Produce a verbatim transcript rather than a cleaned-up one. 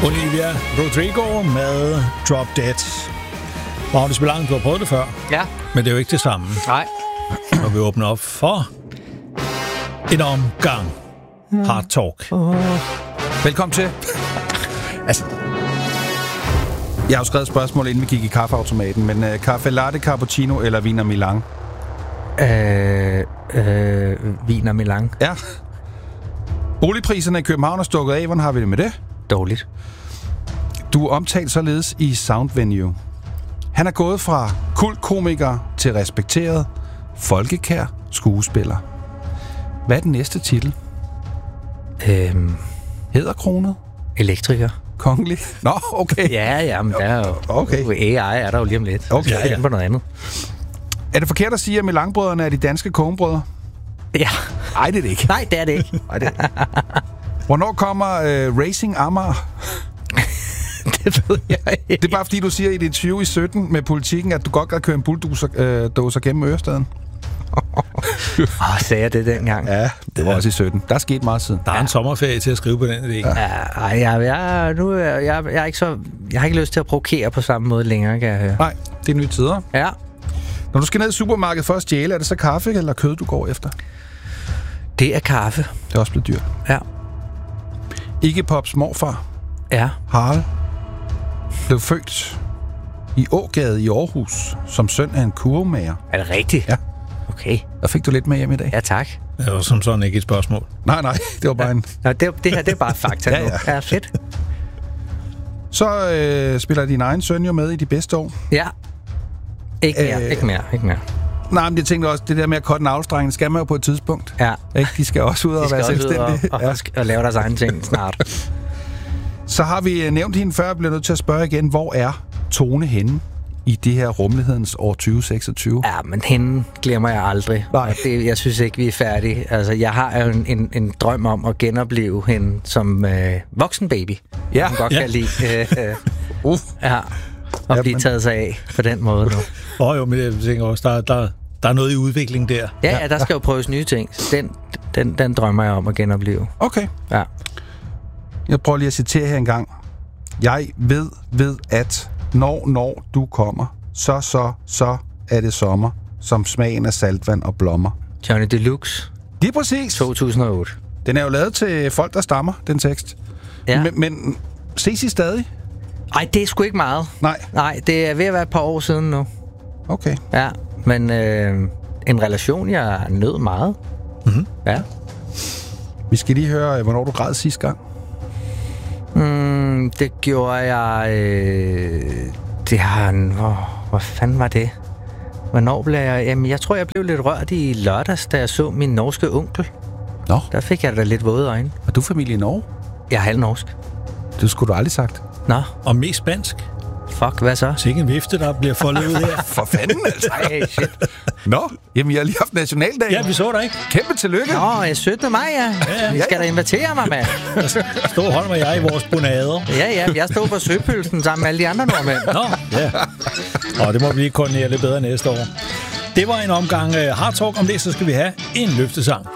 Olivia Rodrigo med Drop Dead. Magnus Belang, du har prøvet det før. Ja. Men det er jo ikke det samme. Nej. Når vi åbner op for en omgang Hard Talk. Oh. Velkommen til. Altså, jeg har jo skrevet et spørgsmål, inden vi gik i kaffeautomaten, men uh, kaffe latte, cappuccino eller vin og Milan? Øh, øh, vin og Milan. Ja. Boligpriserne i København er stukket af. Hvordan har vi det med det? Dårligt. Du er omtalt således i Sound Venue. Han er gået fra kultkomiker til respekteret, folkekær skuespiller. Hvad er den næste titel? Øhm, Hæderkronet? Elektriker. Kongelig? Nå, okay. Ja, ja, men der er jo... Okay. A I er der jo lige om lidt. Okay, jeg er ja. på noget andet. Er det forkert at sige, at Milan-brødrene er de danske kogebrødre? Ja. Nej, det er det ikke. Nej, det er det ikke. Nej, det er... Hvornår kommer uh, Racing Amager? Det ved jeg ikke. Det er bare fordi, du siger i dit interview i sytten med Politikken, at du godt kan køre en bulldozer øh, doser gennem Ørestaden. Åh, oh, sagde jeg det dengang? Ja, det var ja. også i sytten. Der er sket meget siden. Der er en sommerferie til at skrive på den idé. Ja, ej, jeg, jeg, nu, jeg, jeg, jeg, er ikke så, jeg har ikke lyst til at provokere på samme måde længere, kan jeg høre. Nej, det er nye tider. Ja. Når du skal ned i supermarkedet for at stjæle, er det så kaffe eller kød, du går efter? Det er kaffe. Det er også blevet dyrt. Ja. Iggy Pops morfar, Ja. Harald, blev født i Ågade i Aarhus som søn af en kurvemager. Er det rigtigt? Ja. Okay. Der fik du lidt med hjem i dag. Ja, tak. Det var som sådan ikke et spørgsmål. Nej, nej, det var bare en... Nå, det, det her, det er bare fakta Ja, nu. ja. Ja, fedt. Så øh, spiller din egen søn jo med i de bedste år. Ja. Ikke mere, Øh. ikke mere, ikke mere. Nej, men jeg tænkte også, det der med at korte en afstrengning, skal man jo på et tidspunkt. Ja. Ikke? De skal også ud og De skal være også ud selvstændige. og, og, og, og lave deres egne ting snart. Så har vi nævnt hende før, jeg bliver nødt til at spørge igen, hvor er Tone henne i det her rumlighedens år tyve seksogtyve? Ja, men hende glemmer jeg aldrig. Nej. Og det, jeg synes ikke, vi er færdige. Altså, jeg har jo en, en, en drøm om at genopleve hende som øh, voksen baby. Ja. Hun godt Ja. kan lide øh, øh, Uh. ja, og Ja, blive men- taget sig af på den måde nu. Åh oh, jo, men jeg tænker også, der, der, der er noget i udvikling der. Ja, ja, der skal jo prøves nye ting. Den, den, den drømmer jeg om at genopleve. Okay. Ja. Jeg prøver lige at citere her en gang. Jeg ved, ved at når, når du kommer, så, så, så er det sommer, som smagen af saltvand og blommer. Johnny Deluxe, Det er præcis. to tusind og otte. Den er jo lavet til folk, der stammer, den tekst. Ja. Men, men ses I stadig? Ej, det er sgu ikke meget. Nej. Nej, det er ved at være et par år siden nu. Okay. Ja, men øh, en relation, jeg nød meget. Mm-hmm. Ja. Vi skal lige høre, hvornår du græd sidste gang. Mm, det gjorde jeg... Øh, det har... Hvor, hvor fanden var det? Hvornår blev jeg... Jamen, jeg tror, jeg blev lidt rørt i lørdags, da jeg så min norske onkel. Nå, Der fik jeg da lidt våde øjne. er du familie i Norge? Jeg er halvnorsk. Det skulle du aldrig sagt. Nå, Og mest spansk. fuck, hvad så? Sikke en vifte, der bliver foldet ud her. For fanden, altså. Ej, shit. Nå, jamen jeg har lige haft nationaldag. Ja, vi så dig ikke. Kæmpe tillykke. Nå, jeg syttende maj, ja. ja. I skal da invitere mig, mand. Stå Holm og jeg i vores bonader. Ja, ja, jeg stod på Søpølsen sammen med alle de andre nordmænd. Nå, ja. Og det må blive koordinere lidt bedre næste år. Det var en omgang uh, Hard Talk. Om det, så skal vi have en løftesang.